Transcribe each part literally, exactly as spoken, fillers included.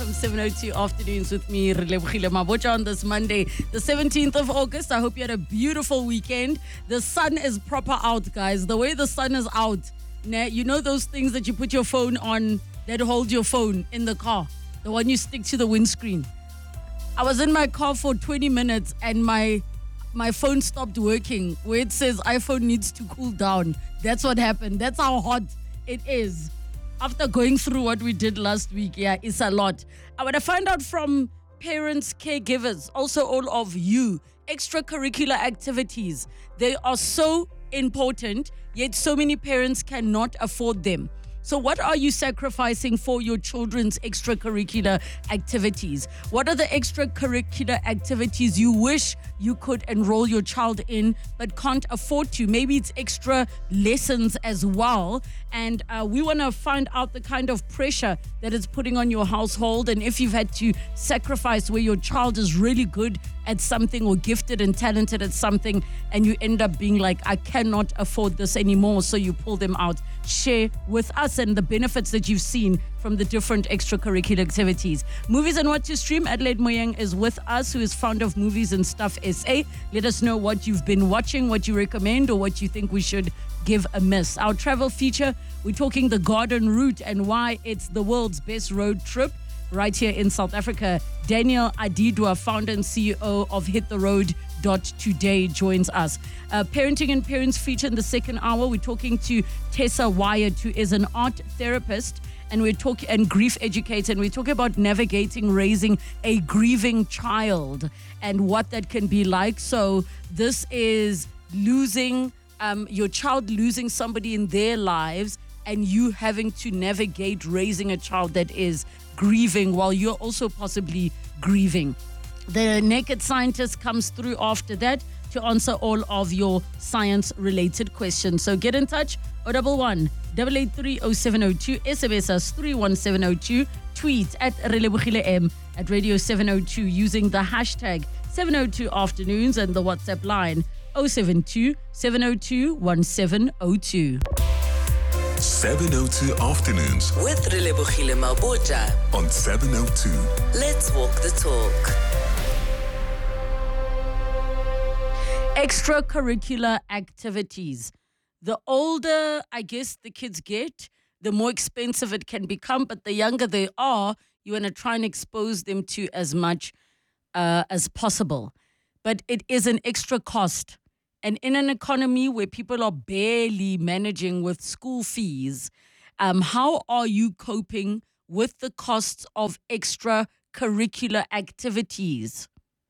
welcome. seven oh two Afternoons with me, Relebohile Mabotja, on this Monday, the seventeenth of August. I hope you had a beautiful weekend. The sun is proper out, guys. The way the sun is out, you know those things that you put your phone on that hold your phone in the car, the one you stick to the windscreen. I was in my car for twenty minutes and my my phone stopped working, where it says iPhone needs to cool down. That's what happened. That's how hot it is. After going through what we did last week, yeah, it's a lot. I want to find out from parents, caregivers, also all of you, extracurricular activities. They are so important, yet so many parents cannot afford them. So what are you sacrificing for your children's extracurricular activities? What are the extracurricular activities you wish you could enroll your child in but can't afford to? Maybe it's extra lessons as well. And uh, we want to find out the kind of pressure that it's putting on your household, and if you've had to sacrifice where your child is really good at something or gifted and talented at something, and you end up being like, I cannot afford this anymore, so you pull them out. Share with us and the benefits that you've seen from the different extracurricular activities. Movies and what to stream. Adelaide Moyang is with us, who is fond of movies and stuff S A. Let us know what you've been watching, what you recommend, or what you think we should give a miss. Our travel feature, we're talking the Garden Route and why it's the world's best road trip right here in South Africa. Daniel Adidwa, founder and C E O of Hit The Road Today, joins us. Uh, parenting and Parents feature in the second hour. We're talking to Tessa Wyatt, who is an art therapist, and we're talking and grief educator, and we're talking about navigating raising a grieving child and what that can be like. So this is losing um, your child, losing somebody in their lives, and you having to navigate raising a child that is grieving while you're also possibly grieving. The Naked Scientist comes through after that to answer all of your science-related questions. So get in touch, oh one one, eight eight three, oh seven oh two, S M S us three one seven oh two, tweet at Relebohile M, at Radio seven oh two using the hashtag seven oh two Afternoons and the WhatsApp line oh seven two, seven oh two, one seven oh two. seven oh two Afternoons with Relebohile Mabotja on seven oh two. Let's walk the talk. Extracurricular activities. The older, I guess, the kids get, the more expensive it can become. But the younger they are, you want to try and expose them to as much uh, as possible. But it is an extra cost. And in an economy where people are barely managing with school fees, um, how are you coping with the costs of extracurricular activities?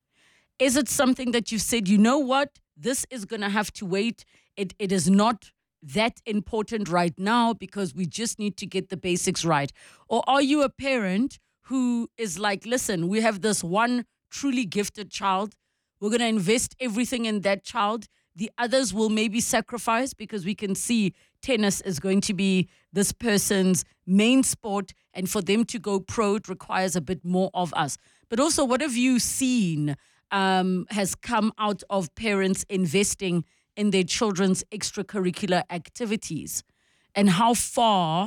Is it something that you've said, you know what, this is going to have to wait. It It is not that important right now because we just need to get the basics right? Or are you a parent who is like, listen, we have this one truly gifted child. We're going to invest everything in that child. The others will maybe sacrifice because we can see tennis is going to be this person's main sport, and for them to go pro, it requires a bit more of us. But also, what have you seen um, has come out of parents investing in their children's extracurricular activities? And how far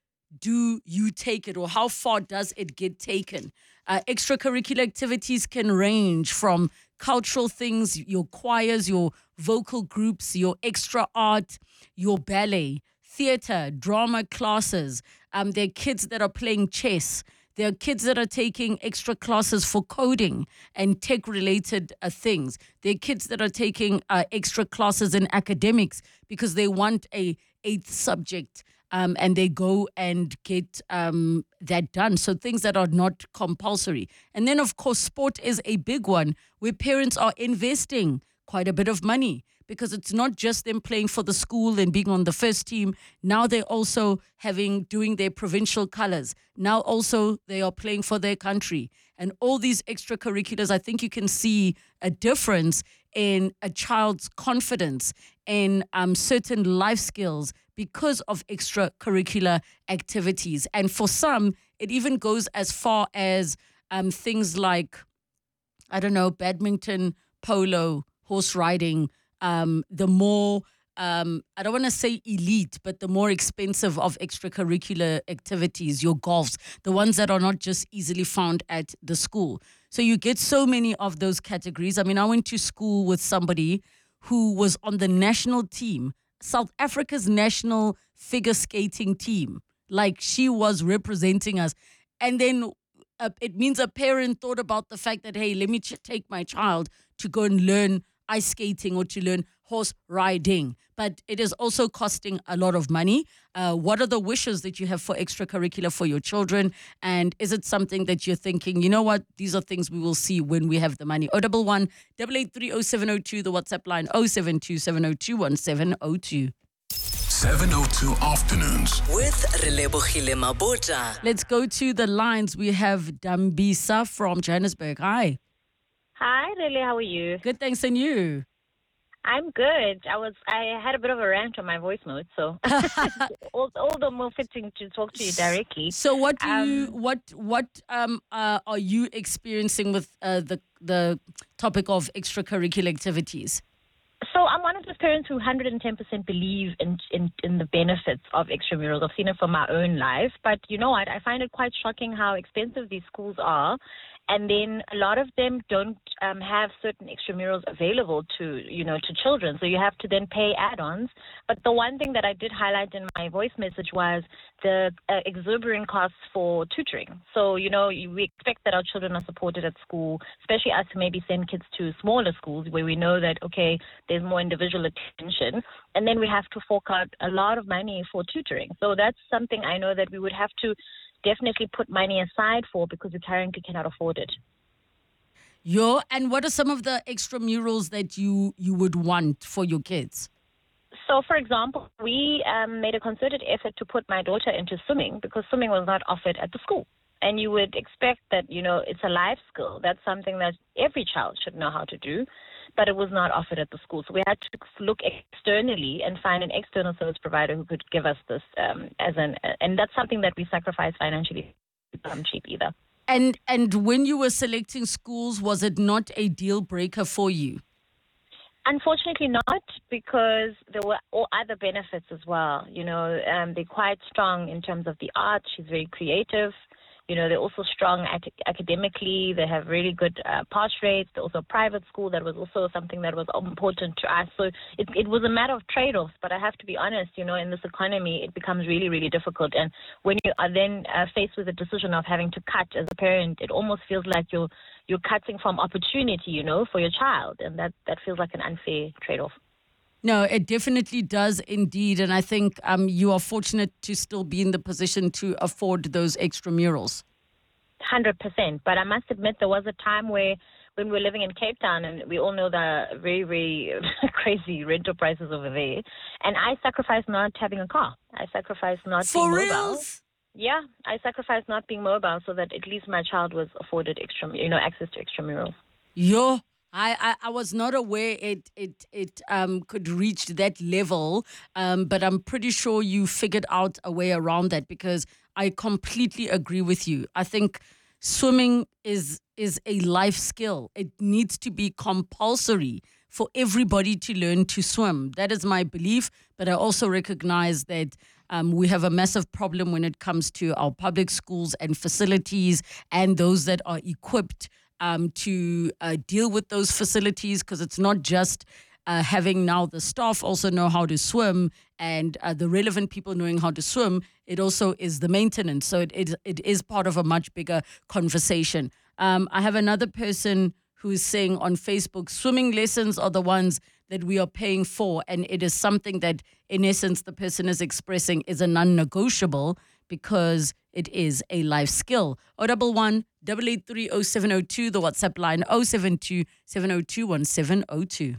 do you take it, or how far does it get taken? Uh, extracurricular activities can range from cultural things, your choirs, your vocal groups, your extra art, your ballet, theater, drama classes. Um, there are kids that are playing chess. There are kids that are taking extra classes for coding and tech-related uh, things. There are kids that are taking uh, extra classes in academics because they want a eighth subject. Um, and they go and get um, that done. So things that are not compulsory. And then, of course, sport is a big one where parents are investing quite a bit of money because it's not just them playing for the school and being on the first team. Now they're also having doing their provincial colors. Now also they are playing for their country. And all these extracurriculars, I think you can see a difference in a child's confidence in um, certain life skills because of extracurricular activities. And for some, it even goes as far as um, things like, I don't know, badminton, polo, horse riding. Um, the more um, I don't want to say elite, but the more expensive of extracurricular activities, your golfs, the ones that are not just easily found at the school. So you get so many of those categories. I mean, I went to school with somebody who was on the national team, South Africa's national figure skating team. Like, she was representing us. And then uh, it means a parent thought about the fact that, hey, let me ch- take my child to go and learn ice skating or to learn horse riding. But it is also costing a lot of money. Uh, what are the wishes that you have for extracurricular for your children? And is it something that you're thinking, you know what, these are things we will see when we have the money? oh one one, eight eight three, oh seven oh two, the WhatsApp line oh seven two, seven oh two, one seven oh two. seven oh two Afternoons. With Relebogile Mabotja. Let's go to the lines. We have Dambisa from Johannesburg. Hi. Hi, Lily. How are you? Good, thanks. And you? I'm good. I was. I had a bit of a rant on my voice note, so all, all the more fitting to talk to you directly. So, what do Um, you what what um uh, are you experiencing with uh, the the topic of extracurricular activities? So I'm one of those parents who one hundred ten percent believe in, in in the benefits of extramurals. I've seen it from my own life, but you know what? I find it quite shocking how expensive these schools are. And then a lot of them don't um, have certain extramurals available to, you know, to children. So you have to then pay add-ons. But the one thing that I did highlight in my voice message was the uh, exuberant costs for tutoring. So, you know, we expect that our children are supported at school, especially us who maybe send kids to smaller schools where we know that, okay, there's more individual attention. And then we have to fork out a lot of money for tutoring. So that's something I know that we would have to definitely put money aside for because we currently cannot afford it. Yo, and what are some of the extramurals that you you would want for your kids? So, for example, we um, made a concerted effort to put my daughter into swimming because swimming was not offered at the school. And you would expect that, you know, it's a life skill. That's something that every child should know how to do, but it was not offered at the school. So we had to look externally and find an external service provider who could give us this um, as an, and that's something that we sacrifice financially. It's not cheap either. And and when you were selecting schools, was it not a deal breaker for you? Unfortunately not, because there were all other benefits as well. You know, um, they're quite strong in terms of the arts. She's very creative. You know, they're also strong ac- academically. They have really good uh, pass rates. They're also a private school. That was also something that was important to us. So it, it was a matter of trade-offs. But I have to be honest, you know, in this economy, it becomes really, really difficult. And when you are then uh, faced with the decision of having to cut as a parent, it almost feels like you're you're cutting from opportunity, you know, for your child. And that, that feels like an unfair trade-off. No, it definitely does indeed. And I think um, you are fortunate to still be in the position to afford those extramurals. one hundred percent. But I must admit, there was a time where when we were living in Cape Town, and we all know the very, very crazy rental prices over there, and I sacrificed not having a car. I sacrificed not For being mobile. reals? Yeah, I sacrificed not being mobile so that at least my child was afforded extra, you know, access to extramurals. Yo, I, I, I was not aware it it it um could reach that level, um, but I'm pretty sure you figured out a way around that, because I completely agree with you. I think swimming is is a life skill. It needs to be compulsory for everybody to learn to swim. That is my belief, but I also recognize that um, we have a massive problem when it comes to our public schools and facilities and those that are equipped Um, to uh, deal with those facilities, because it's not just uh, having now the staff also know how to swim and uh, the relevant people knowing how to swim. It also is the maintenance. So it it, it is part of a much bigger conversation. Um, I have another person who is saying on Facebook, swimming lessons are the ones that we are paying for. And it is something that, in essence, the person is expressing is a non-negotiable, because it is a life skill. oh one one, eight eight three, oh seven oh two, the WhatsApp line oh seven two, seven oh two, one seven oh two.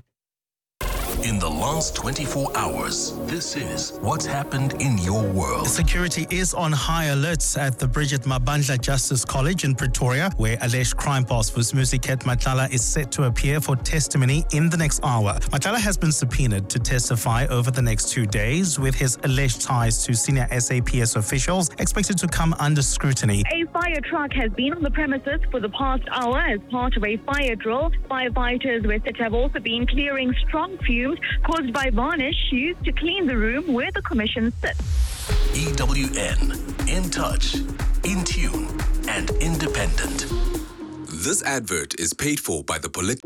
In the last twenty-four hours, this is what's happened in your world. Security is on high alert at the Bridget Mabandla Justice College in Pretoria, where alleged crime boss Vusmuzi Matlala is set to appear for testimony in the next hour. Matlala has been subpoenaed to testify over the next two days, with his alleged ties to senior S A P S officials expected to come under scrutiny. A fire truck has been on the premises for the past hour as part of a fire drill. Firefighters with it have also been clearing strong fumes fumes caused by varnish used to clean the room where the commission sits. E W N, in touch, in tune, and independent. This advert is paid for by the polit.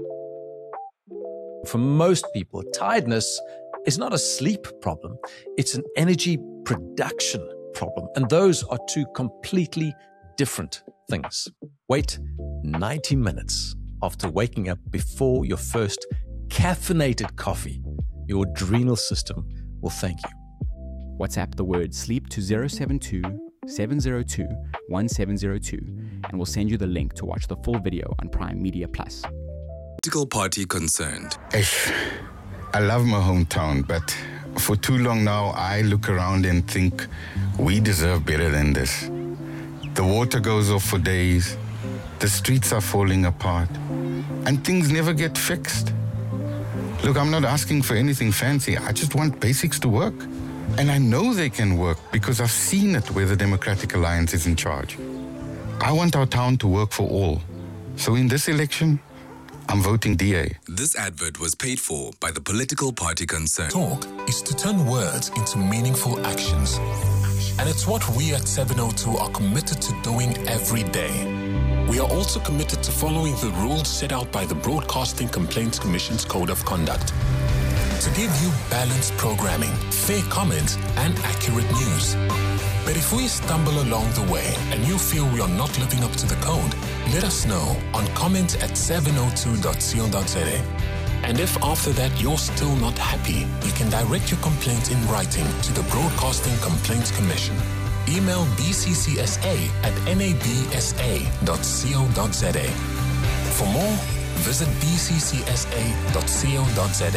For most people, tiredness is not a sleep problem. It's an energy production problem. And those are two completely different things. Wait ninety minutes after waking up before your first caffeinated coffee. Your adrenal system will thank you. WhatsApp the word sleep to zero seven two, seven zero two, one seven zero two and we'll send you the link to watch the full video on Prime Media Plus. Political party concerned. Ish, I love my hometown, but for too long now, I look around and think we deserve better than this. The water goes off for days, the streets are falling apart, and things never get fixed. Look, I'm not asking for anything fancy. I just want basics to work. And I know they can work because I've seen it where the Democratic Alliance is in charge. I want our town to work for all. So in this election, I'm voting D A. This advert was paid for by the political party concerned. Talk is to turn words into meaningful actions. And it's what we at seven oh two are committed to doing every day. We are also committed to following the rules set out by the Broadcasting Complaints Commission's Code of Conduct to give you balanced programming, fair comments, and accurate news. But if we stumble along the way and you feel we are not living up to the code, let us know on comment at seven oh two dot co dot za. And if after that you're still not happy, you can direct your complaint in writing to the Broadcasting Complaints Commission. Email b c c s a at n a b s a dot co dot za. For more, visit b c c s a dot co dot za.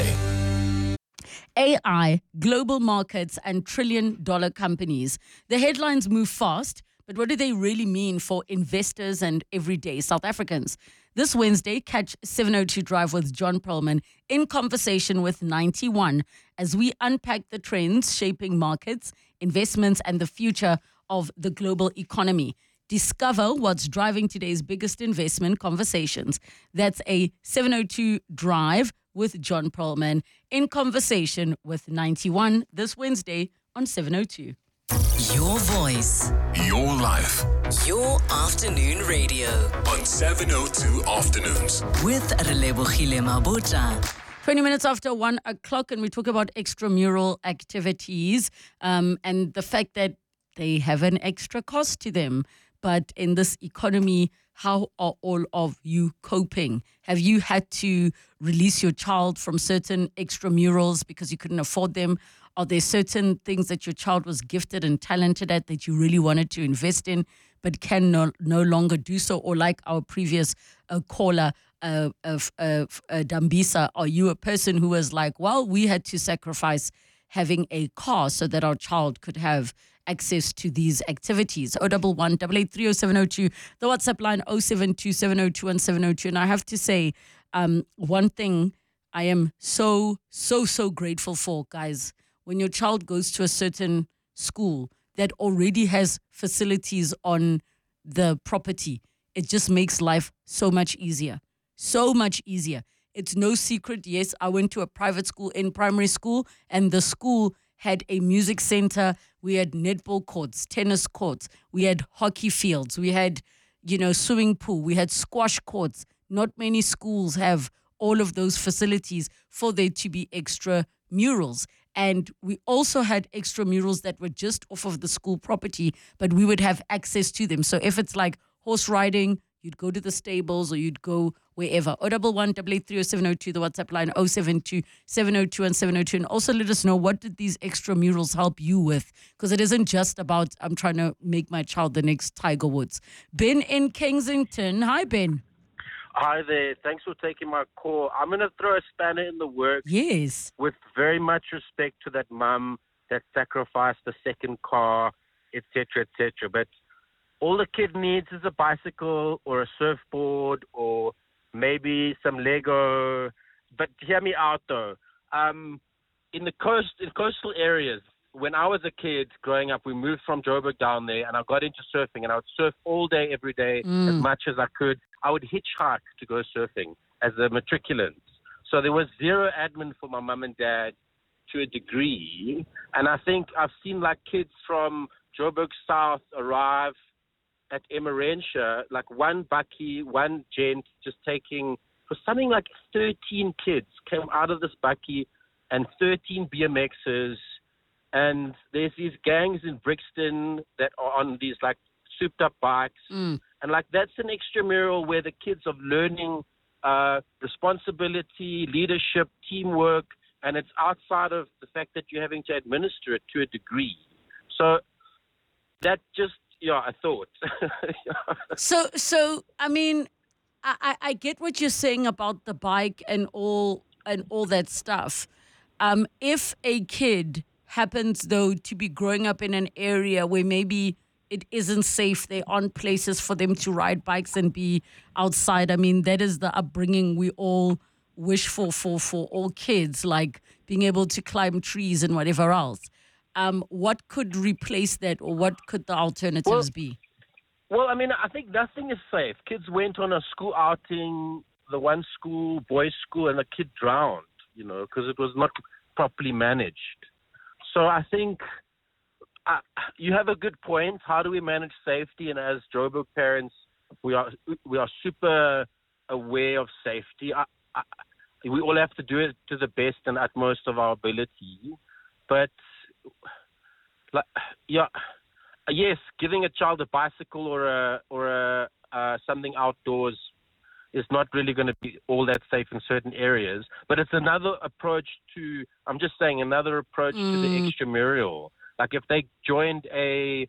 A I, global markets, and trillion-dollar companies. The headlines move fast, but what do they really mean for investors and everyday South Africans? This Wednesday, catch seven oh two Drive with John Perlman in conversation with ninety one as we unpack the trends shaping markets, investments, and the future of the global economy. Discover what's driving today's biggest investment conversations. That's a seven oh two Drive with John Perlman in conversation with ninety one this Wednesday on seven oh two. Your voice. Your life. Your afternoon radio. On seven oh two Afternoons. With Relebohile Mabota. twenty minutes after one o'clock, and we talk about extramural activities um, and the fact that they have an extra cost to them. But in this economy, how are all of you coping? Have you had to release your child from certain extramurals because you couldn't afford them? Are there certain things that your child was gifted and talented at that you really wanted to invest in but can no, no longer do so? Or like our previous uh, caller, uh, of uh, uh, Dambisa, are you a person who was like, well, we had to sacrifice having a car so that our child could have access to these activities? oh one one, eight eight three oh seven oh two, the WhatsApp line oh seven two, seven oh two, one seven oh two. And I have to say, um, one thing I am so, so, so grateful for, guys, when your child goes to a certain school that already has facilities on the property, it just makes life so much easier, so much easier. It's no secret. Yes, I went to a private school in primary school, and the school had a music center. We had netball courts, tennis courts. We had hockey fields. We had, you know, swimming pool. We had squash courts. Not many schools have all of those facilities for there to be extra murals. And we also had extra murals that were just off of the school property, but we would have access to them. So if it's like horse riding, you'd go to the stables or you'd go wherever. oh one one, eight eight three oh seven oh two, the WhatsApp line oh seven two, seven oh two, and seven oh two. And also let us know, what did these extra murals help you with? Because it isn't just about, I'm trying to make my child the next Tiger Woods. Ben in Kensington. Hi, Ben. Hi there. Thanks for taking my call. I'm going to throw a spanner in the works. Yes. With very much respect to that mum that sacrificed the second car, et cetera, et cetera. But all the kid needs is a bicycle or a surfboard or maybe some Lego. But hear me out, though. Um, in the coast, in coastal areas, when I was a kid growing up, we moved from Joburg down there, and I got into surfing, and I would surf all day, every day, Mm. as much as I could. I would hitchhike to go surfing as a matriculant. So there was zero admin for my mum and dad to a degree. And I think I've seen like kids from Joburg South arrive at Emmarentia, like one bakkie, one gent just taking, for something like thirteen kids came out of this bakkie and thirteen B M Xs. And there's these gangs in Brixton that are on these like souped up bikes. Mm. And like that's an extramural where the kids are learning uh, responsibility, leadership, teamwork, and it's outside of the fact that you're having to administer it to a degree. So that just, yeah, I thought. so, so I mean, I, I, I get what you're saying about the bike and all and all that stuff. Um, if a kid happens, though, to be growing up in an area where maybe it isn't safe, there aren't places for them to ride bikes and be outside. I mean, that is the upbringing we all wish for for, for all kids, like being able to climb trees and whatever else. Um, what could replace that, or what could the alternatives well, be? Well, I mean, I think nothing is safe. Kids went on a school outing, the one school, boys' school, and a kid drowned, you know, because it was not properly managed. So I think uh, you have a good point. How do we manage safety? And as Joburg parents, we are we are super aware of safety. I, I, we all have to do it to the best and utmost of our ability. But like, yeah, yes, giving a child a bicycle or a or a uh, something outdoors is not really going to be all that safe in certain areas. But it's another approach to, I'm just saying, another approach mm. to the extramural. Like if they joined a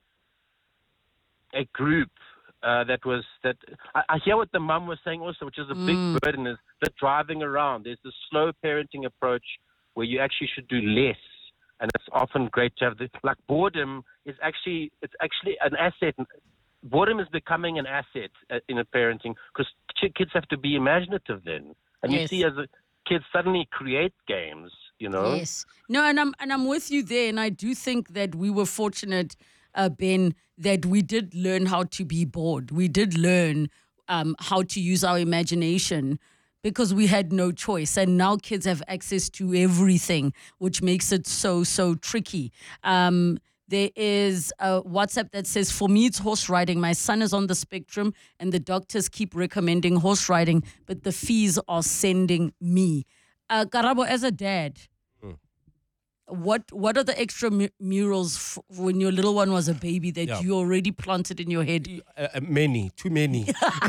a group uh, that was, that I, I hear what the mum was saying also, which is a mm. big burden, is the driving around. There's the slow parenting approach where you actually should do less. And it's often great to have the, like boredom is actually, it's actually an asset. Boredom is becoming an asset in a parenting because kids have to be imaginative then. And yes. you see as a, kids suddenly create games, you know? Yes. No, and I'm, and I'm with you there. And I do think that we were fortunate, uh, Ben, that we did learn how to be bored. We did learn um, how to use our imagination because we had no choice. And now kids have access to everything, which makes it so, so tricky. Um There is a WhatsApp that says, for me, it's horse riding. My son is on the spectrum and the doctors keep recommending horse riding, but the fees are sending me. Uh, Karabo, as a dad, mm. what what are the extra mu- murals f- when your little one was a baby that yeah. you already planted in your head? Uh, uh, many, too many.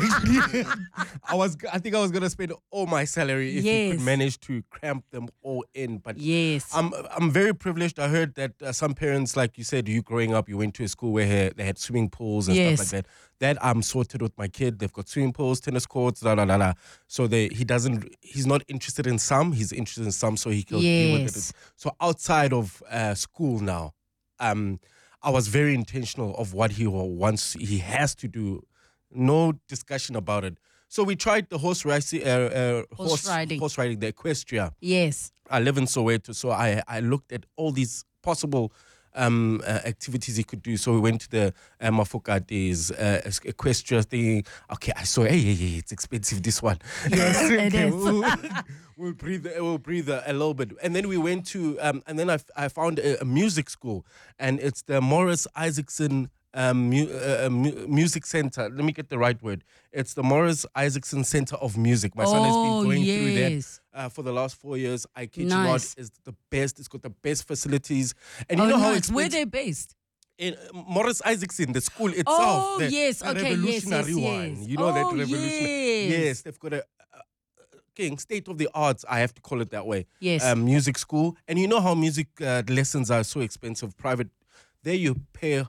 I was, I think I was gonna spend all my salary if yes. you could manage to cramp them all in. But yes, I'm, I'm very privileged. I heard that uh, some parents, like you said, you growing up, you went to a school where they had swimming pools and yes. stuff like that. That I'm sorted with my kid. They've got swimming pools, tennis courts, la la la la. So they, he doesn't, he's not interested in some. He's interested in some, so he can yes. deal with it. So outside of uh, school now, um, I was very intentional of what he wants, he has to do. No discussion about it. So we tried the horse racing, uh, uh, horse, horse riding, horse riding, the equestria. Yes, I live in Soweto, so I I looked at all these possible um uh, activities he could do. So we went to the uh, Mafokate's uh, equestria thing. Okay, I saw. Hey, hey, hey, it's expensive. This one. Yes, okay, it is. We'll, we'll breathe. We'll breathe a, a little bit, and then we went to um and then I I found a, a music school, and it's the Morris Isaacson. Um, mu- uh, mu- music center. Let me get the right word. It's the Morris Isaacson Center of Music. My oh, son has been going yes. through that uh, for the last four years. I kid nice. you not, it's the best. It's got the best facilities. And you oh, know nice. how it's where they're based? In uh, Morris Isaacson, the school itself. Oh the, yes, the okay, revolutionary yes, yes, one. yes. You know oh, that revolutionary. Yes. yes, they've got a. King state of the arts, I have to call it that way. Yes, um, music school, and you know how music uh, lessons are so expensive. Private, there you pay.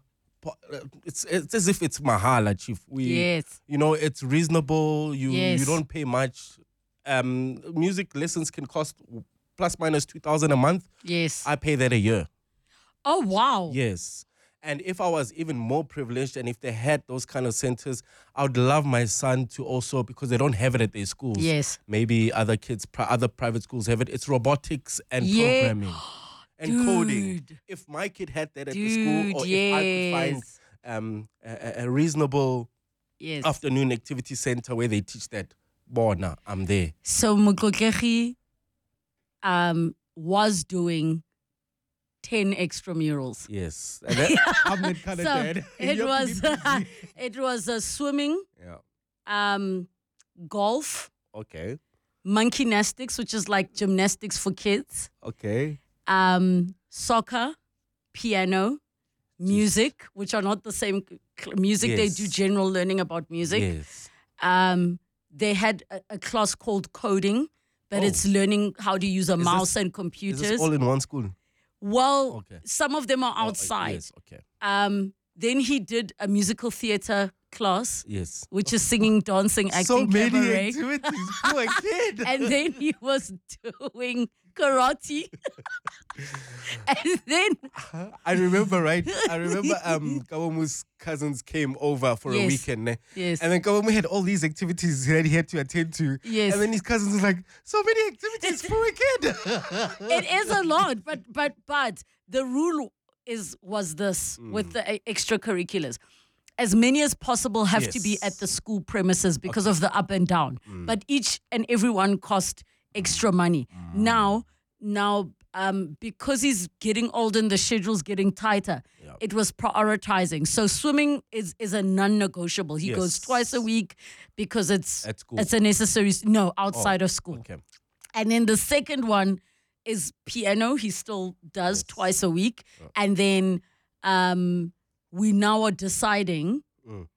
It's it's as if it's mahala, Chief. We, yes. You know, it's reasonable. You yes. you don't pay much. Um, music lessons can cost plus minus two thousand a month. Yes. I pay that a year. Oh wow. Yes. And if I was even more privileged, and if they had those kind of centers, I would love my son to also, because they don't have it at their schools. Yes. Maybe other kids, other private schools have it. It's robotics and yeah. programming. And Dude. coding. If my kid had that at Dude, the school, or yes. if I could find um, a, a reasonable yes. afternoon activity center where they teach that, boy, now I'm there. So, Mukokegi, um, was doing ten extramurals. Yes. And then, I'm then kind of So dead. it You have to was be busy. it was uh, swimming, Yeah. um, golf, Okay. monkey gymnastics, which is like gymnastics for kids, Okay. um, soccer, piano, music, which are not the same cl- music. Yes. They do general learning about music. Yes. Um, they had a, a class called coding, but Oh. it's learning how to use a Is this- mouse and Is computers. this all in one school? Well, Okay. some of them are Oh, uh, outside. yes. Okay. Um, then he did a musical theater class, Yes. which is singing, dancing, acting, So many cabaret. activities. Poor kid. And then he was doing karate. And then I remember, right? I remember um Kawamu's cousins came over for a Yes. weekend. Ne? Yes. And then Kawamu had all these activities that he had to attend to. Yes. And then his cousins was like, so many activities for a kid. it is a lot, but but but the rule is was this Mm. with the uh, extracurriculars. As many as possible have to be Yes. at the school premises because of the up and down. Mm. But each and every one cost extra money. Now, now um, because he's getting older and the schedule's getting tighter, it was prioritizing. So swimming is is a non-negotiable. He goes Yes. twice a week because it's At school. it's a necessary. No, outside Oh, of school. Okay. And then the second one is piano. He still does twice a week. And then um, we now are deciding, Mm.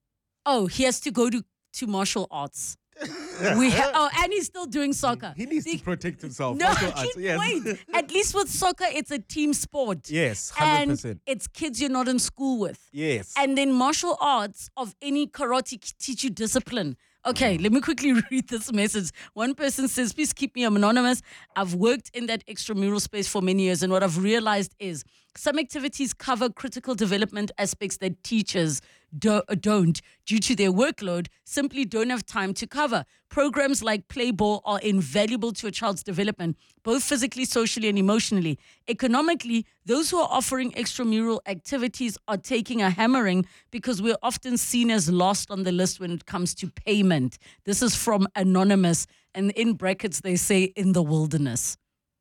oh, he has to go to, to martial arts. we ha- oh, and he's still doing soccer. He needs to protect himself. No, Martial arts, yes. wait. At least with soccer, it's a team sport. Yes, one hundred percent. And it's kids you're not in school with. Yes. And then martial arts of any karate k- teach you discipline. Okay, let me quickly read this message. One person says, please keep me anonymous. I've worked in that extramural space for many years, and what I've realized is some activities cover critical development aspects that teachers do- don't, due to their workload, simply don't have time to cover. Programs like Play Ball are invaluable to a child's development, both physically, socially, and emotionally. Economically, those who are offering extramural activities are taking a hammering because we're often seen as lost on the list when it comes to payment. This is from Anonymous, and in brackets, they say in the wilderness.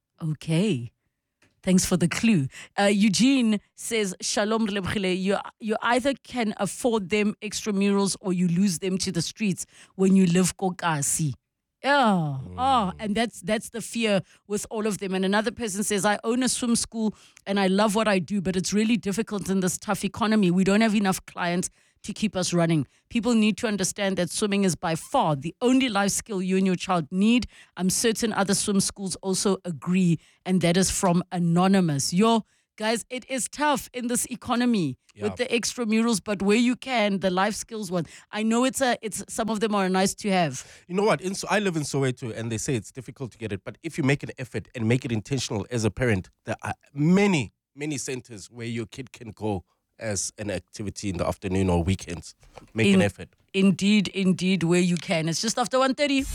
Okay. Thanks for the clue. Uh, Eugene says, Shalom Relebogile, you you either can afford them extramurals or you lose them to the streets when you live kokasi. Yeah. Oh, and that's that's the fear with all of them. And another person says, I own a swim school and I love what I do, but it's really difficult in this tough economy. We don't have enough clients to keep us running. People need to understand that swimming is by far the only life skill you and your child need. I'm certain other swim schools also agree, and that is from Anonymous. Yo, guys, it is tough in this economy Yeah. with the extramurals, but where you can, the life skills one. I know it's a, it's some of them are nice to have. You know what? In, so- I live in Soweto, and they say it's difficult to get it. But if you make an effort and make it intentional as a parent, there are many, many centers where your kid can go as an activity in the afternoon or weekends. Make In- an effort. Indeed, indeed, where you can. It's just after one thirty.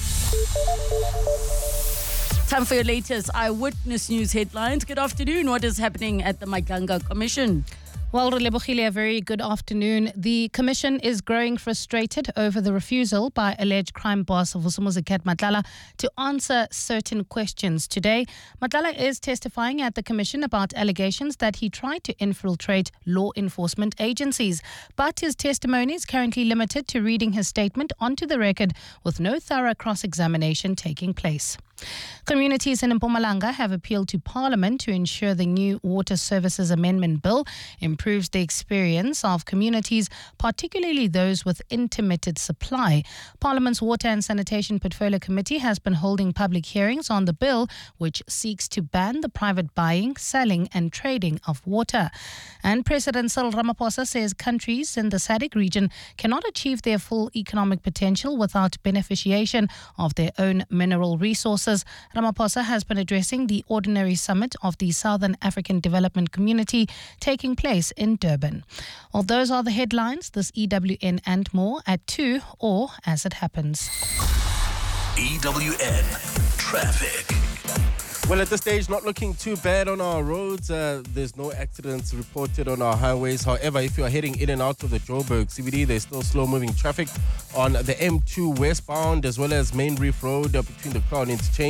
Time for your latest Eyewitness News headlines. Good afternoon. What is happening at the Maikanga Commission? Well, Relebogile, a very good afternoon. The Commission is growing frustrated over the refusal by alleged crime boss Vusumuzi Ket Matlala to answer certain questions today. Matlala is testifying at the Commission about allegations that he tried to infiltrate law enforcement agencies. But his testimony is currently limited to reading his statement onto the record with no thorough cross-examination taking place. Communities in Mpumalanga have appealed to Parliament to ensure the new Water Services Amendment Bill improves the experience of communities, particularly those with intermittent supply. Parliament's Water and Sanitation Portfolio Committee has been holding public hearings on the bill, which seeks to ban the private buying, selling and trading of water. And President Cyril Ramaphosa says countries in the S A D C region cannot achieve their full economic potential without beneficiation of their own mineral resources. Ramaphosa has been addressing the Ordinary Summit of the Southern African Development Community taking place in Durban. Well, those are the headlines. This E W N and more at two or as it happens. E W N Traffic. Well, at this stage, not looking too bad on our roads. Uh, there's no accidents reported on our highways. However, if you're heading in and out of the Joburg C B D, there's still slow-moving traffic on the M two westbound as well as Main Reef Road uh, between the Crown Interchange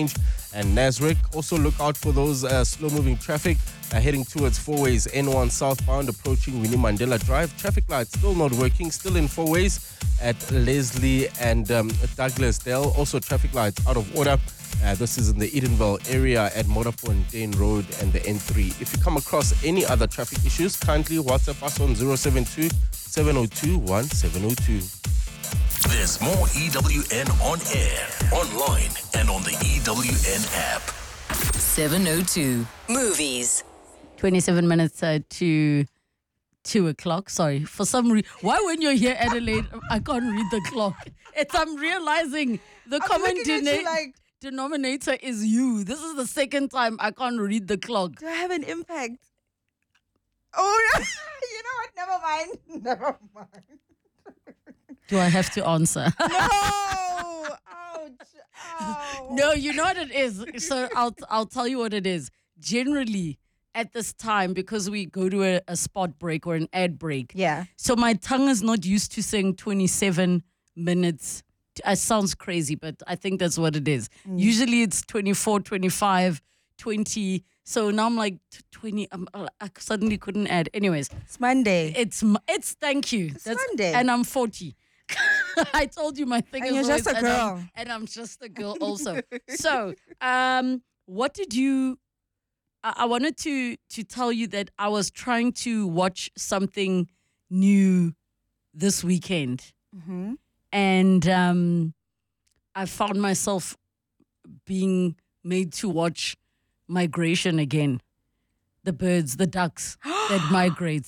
and Nasrick. Also look out for those uh, slow-moving traffic uh, heading towards four ways N one southbound approaching Winnie Mandela Drive. Traffic lights still not working, still in four ways at Leslie and um, Douglasdale. Also traffic lights out of order. Uh, this is in the Edenville area at Motorfontein Road and the N three. If you come across any other traffic issues, kindly WhatsApp us on zero seven two, seven zero two, one seven zero two. There's more E W N on air, online, and on the E W N app. seven oh two Movies. twenty-seven minutes uh, to two o'clock. Sorry. For some reason, why when you're here, Adelaide, I can't read the clock. It's, I'm realizing the I'm common looking at you dena- like- denominator is you. This is the second time I can't read the clock. Do I have an impact? Oh, you know what? Never mind. Never mind. Do I have to answer? No. Ouch. Ow. No, you know what it is. So I'll I'll tell you what it is. Generally, at this time, because we go to a, a spot break or an ad break. Yeah. So my tongue is not used to saying twenty-seven minutes. It sounds crazy, but I think that's what it is. Mm. Usually it's twenty-four, twenty-five, twenty. So now I'm like twenty. I'm, I suddenly couldn't add. Anyways. It's Monday. It's, it's thank you. It's Monday. And I'm forty. I told you my thing And is you're just always, a and I'm- girl. And I'm, just a girl also. So, um, what did you... I, I wanted to to tell you that I was trying to watch something new this weekend. Mm-hmm. And um, I found myself being made to watch migration again. The birds, the ducks that migrate.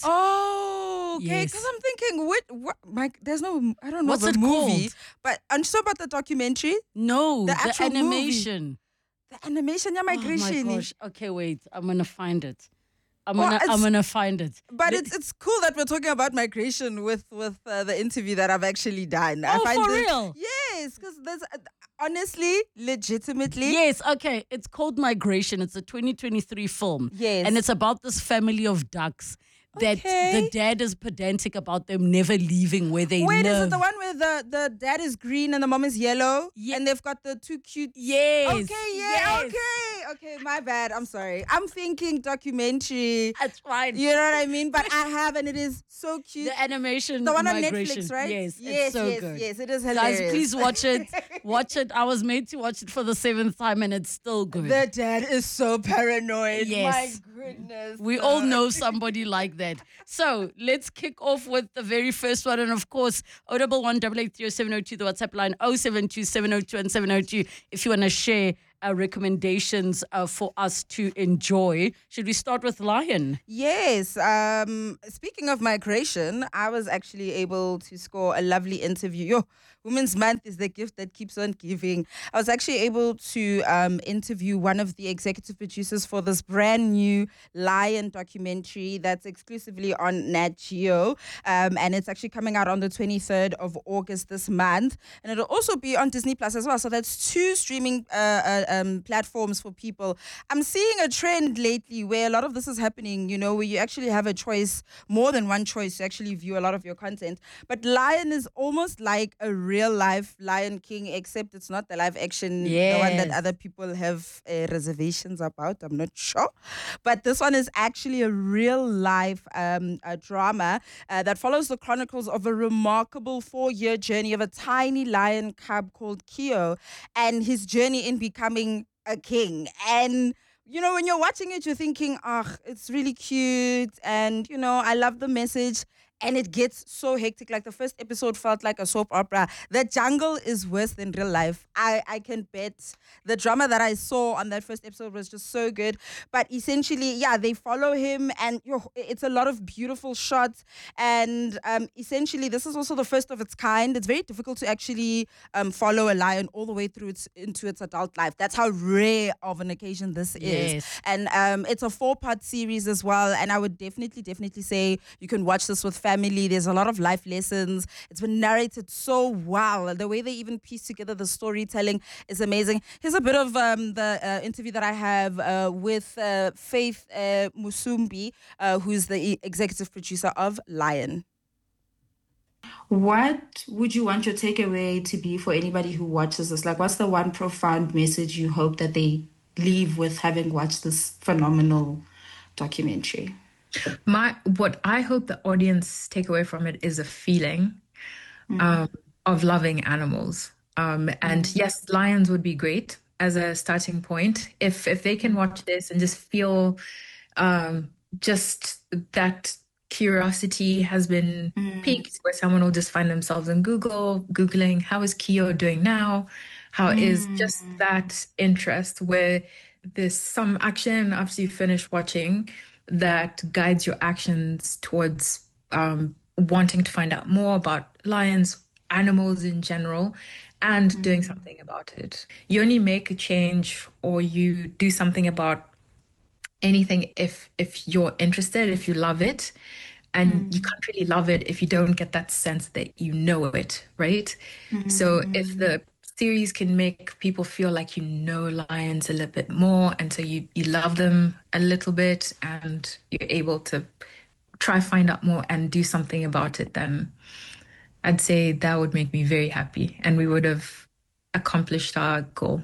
Oh, okay. Yes. Because I'm thinking, what, what, Mike, there's no, I don't know What's the it movie, called? but I'm sure about the documentary. No, the, the, actual animation. Movie. The animation, yeah, Oh migration. my gosh. Okay, wait. I'm gonna find it. I'm Well, gonna I'm it's- gonna find it. But Let- it's it's cool that we're talking about migration with with uh, the interview that I've actually done. I Oh, find for this- real? Yes, because there's uh, honestly, legitimately. Yes, okay. It's called Migration. It's a twenty twenty-three film. Yes. And it's about this family of ducks that Okay. the dad is pedantic about them never leaving where they Wait, live. is it the one where the, the dad is green and the mom is yellow? Yeah. And they've got the two cute. Yes. Okay, yeah, Yes. okay. Okay, my bad. I'm sorry. I'm thinking documentary. That's fine. You know what I mean? But I have, and it is so cute. The animation. The one on Migration. Netflix, right? Yes, Yes, it's so yes, good. yes. It is hilarious. Guys, please watch it. Watch it. I was made to watch it for the seventh time, and it's still good. The dad is so paranoid. Yes. My goodness. We all know somebody like that. So let's kick off with the very first one. And of course, oh one one, eight eight three oh seven oh two, the WhatsApp line oh seven two, seven oh two and seven oh two. If you want to share uh, recommendations uh, for us to enjoy. Should we start with Lion? Yes. Um, speaking of migration, I was actually able to score a lovely interview. Yo, Women's Month is the gift that keeps on giving. I was actually able to um, interview one of the executive producers for this brand new Lion documentary that's exclusively on Nat Geo. Um, and it's actually coming out on the twenty-third of August this month. And it'll also be on Disney Plus as well. So that's two streaming uh, uh, um, platforms for people. I'm seeing a trend lately where a lot of this is happening, you know, where you actually have a choice, more than one choice to actually view a lot of your content. But Lion is almost like a real life Lion King, except it's not the live action, the one that Yes. other people have uh, reservations about. I'm not sure. But this one is actually a real life um, a drama uh, that follows the chronicles of a remarkable four-year journey of a tiny lion cub called Keo and his journey in becoming a king. And you know, when you're watching it, you're thinking, oh, it's really cute. And, you know, I love the message. And it gets so hectic. Like the first episode felt like a soap opera. The jungle is worse than real life. I, I can bet. The drama that I saw on that first episode was just so good. But essentially, yeah, they follow him and yo, it's a lot of beautiful shots. And um, essentially, this is also the first of its kind. It's very difficult to actually um, follow a lion all the way through its, into its adult life. That's how rare of an occasion this is. Yes. And um, it's a four-part series as well. And I would definitely, definitely say you can watch this with family. There's a lot of life lessons. It's been narrated so well. The way they even piece together the storytelling is amazing. Here's a bit of um, the uh, interview that I have uh, with uh, Faith uh, Musumbi, uh, who's the e- executive producer of Lion. What would you want your takeaway to be for anybody who watches this? Like, what's the one profound message you hope that they leave with having watched this phenomenal documentary? My what I hope the audience take away from it is a feeling mm. um, of loving animals. Um, and mm. yes, lions would be great as a starting point. If if they can watch this and just feel um, just that curiosity has been mm. piqued, where someone will just find themselves in Google, Googling, how is Keo doing now? How mm. is just that interest where there's some action after you finish watching that guides your actions towards um, wanting to find out more about lions, animals in general, and mm. doing something about it. You only make a change or you do something about anything if if you're interested, if you love it. And mm. you can't really love it if you don't get that sense that you know it, right? Mm. So if the series can make people feel like you know lions a little bit more, and so you, you love them a little bit, and you're able to try find out more and do something about it, then I'd say that would make me very happy, and we would have accomplished our goal.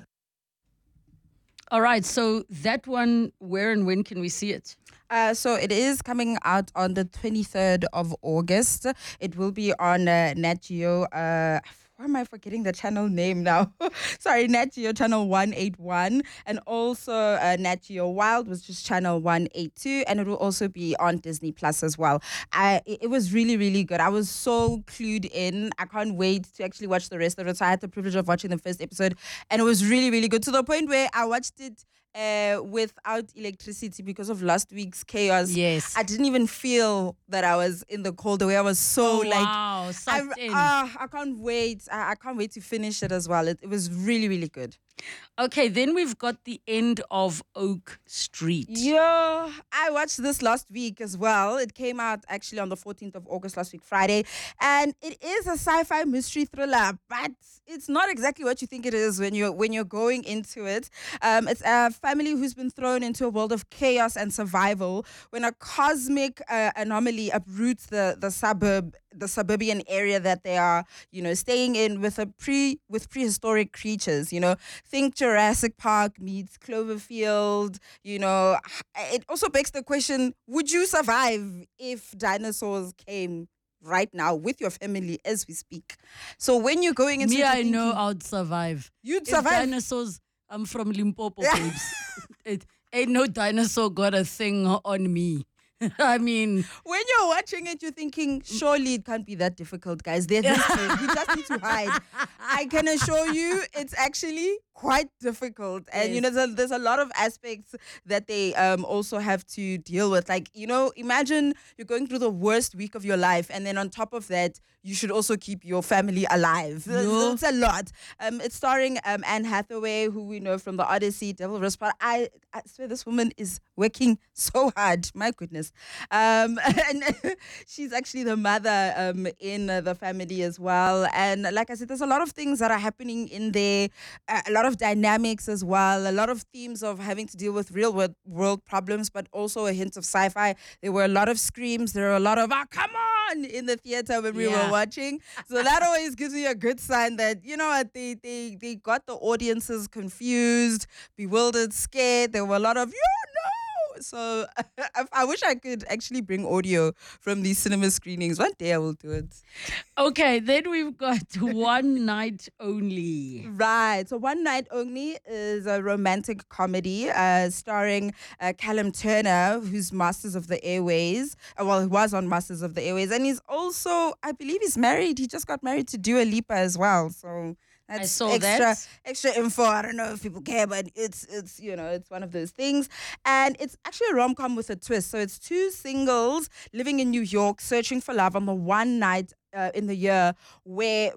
All right, so that one, where and when can we see it? Uh, so it is coming out on the twenty-third of August. It will be on uh, Nat Geo. Uh, why am I forgetting the channel name now? Sorry, Nat Geo channel one eighty-one, and also uh, Nat Geo Wild, which is channel one eighty-two, and it will also be on Disney Plus as well. I, it, it was really, really good. I was so clued in. I can't wait to actually watch the rest of it. So I had the privilege of watching the first episode, and it was really, really good, to the point where I watched it Uh, without electricity because of last week's chaos. Yes. I didn't even feel that I was in the cold, the way I was so oh, like, wow, I, uh, I can't wait. I, I can't wait to finish it as well. It, it was really, really good. Okay, then we've got The End of Oak Street. Yeah, I watched this last week as well. It came out actually on the fourteenth of August, last week, Friday. And it is a sci-fi mystery thriller, but it's not exactly what you think it is when you're, when you're going into it. Um, it's a family who's been thrown into a world of chaos and survival when a cosmic uh, anomaly uproots the, the suburb the suburban area that they are, you know, staying in with a pre with prehistoric creatures, you know. Think Jurassic Park meets Cloverfield, you know. It also begs the question, would you survive if dinosaurs came right now with your family as we speak? So when you're going into Me, it, I thinking, know I'd survive. You'd if survive. Dinosaurs, I'm from Limpopo, babes. It ain't no dinosaur got a thing on me. I mean, when you're watching it, you're thinking, surely it can't be that difficult, guys. They're this big. You just need to hide. I can assure you, it's actually quite difficult. And, yes. you know, there's a, there's a lot of aspects that they um also have to deal with. Like, you know, imagine you're going through the worst week of your life, and then on top of that, you should also keep your family alive. No. It's a lot. Um, it's starring um Anne Hathaway, who we know from The Odyssey, Devil Wears Prada. I, I swear this woman is working so hard. My goodness. Um, and she's actually the mother um in uh, the family as well. And like I said, there's a lot of things that are happening in there. Uh, a lot of dynamics as well. A lot of themes of having to deal with real world, world problems, but also a hint of sci-fi. There were a lot of screams. There were a lot of, ah, oh, come on, in the theater when we yeah. were watching. So that always gives me a good sign that, you know what, they, they, they got the audiences confused, bewildered, scared. There were a lot of, you know. So I, I wish I could actually bring audio from these cinema screenings. One day I will do it. Okay, then we've got One Night Only. Right. So One Night Only is a romantic comedy uh, starring uh, Callum Turner, who's Masters of the Airways. Uh, well, he was on Masters of the Airways. And he's also, I believe he's married. He just got married to Dua Lipa as well. So... That's I saw extra, that. extra info. I don't know if people care, but it's, it's you know, it's one of those things. And it's actually a rom-com with a twist. So it's two singles living in New York, searching for love on the one night uh, in the year where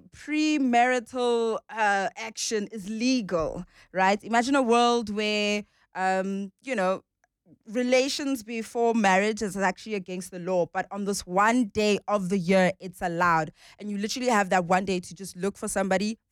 premarital uh, action is legal, right? Imagine a world where, um, you know, relations before marriage is actually against the law, but on this one day of the year, it's allowed. And you literally have that one day to just look for somebody,